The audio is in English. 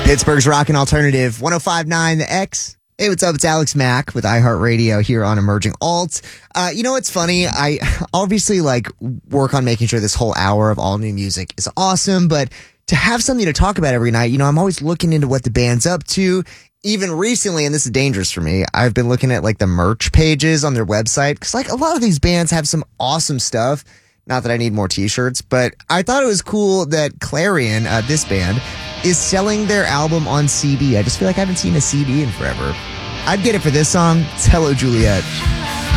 Pittsburgh's Rockin' Alternative, 105.9 The X. Hey, what's up? It's Alex Mack with iHeartRadio here on Emerging Alt. You know what's funny? I obviously work on making sure this whole hour of all new music is awesome, but to have something to talk about every night, I'm always looking into what the band's up to. Even recently, and this is dangerous for me, I've been looking at the merch pages on their website because a lot of these bands have some awesome stuff. Not that I need more t-shirts, but I thought it was cool that Clarion, this band, is selling their album on CD. I just feel like I haven't seen a CD in forever. I'd get it for this song. It's Hello, Juliet.